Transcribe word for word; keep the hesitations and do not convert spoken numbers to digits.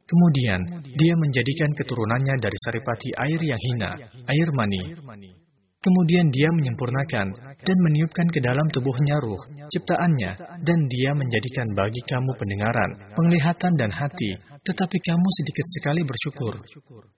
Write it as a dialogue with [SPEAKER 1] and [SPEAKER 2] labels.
[SPEAKER 1] Kemudian, dia menjadikan keturunannya dari saripati air yang hina, air mani. Kemudian dia menyempurnakan dan meniupkan ke dalam tubuhnya ruh, ciptaannya, dan dia menjadikan bagi kamu pendengaran, penglihatan dan hati, tetapi kamu sedikit sekali bersyukur.